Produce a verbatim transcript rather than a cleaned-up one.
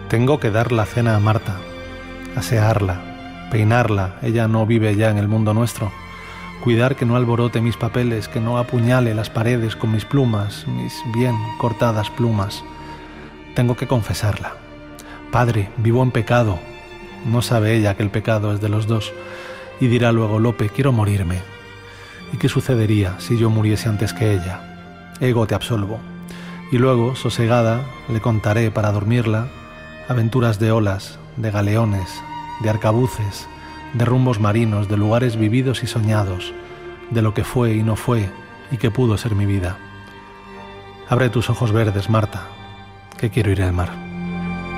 Tengo que dar la cena a Marta, asearla, peinarla, ella no vive ya en el mundo nuestro, cuidar que no alborote mis papeles, que no apuñale las paredes con mis plumas, mis bien cortadas plumas. Tengo que confesarla. Padre, vivo en pecado. No sabe ella que el pecado es de los dos. Y dirá luego, Lope, quiero morirme. ¿Y qué sucedería si yo muriese antes que ella? Ego, te absolvo. Y luego, sosegada, le contaré para dormirla aventuras de olas, de galeones, de arcabuces, de rumbos marinos, de lugares vividos y soñados, de lo que fue y no fue y que pudo ser mi vida. Abre tus ojos verdes, Marta, que quiero ir al mar.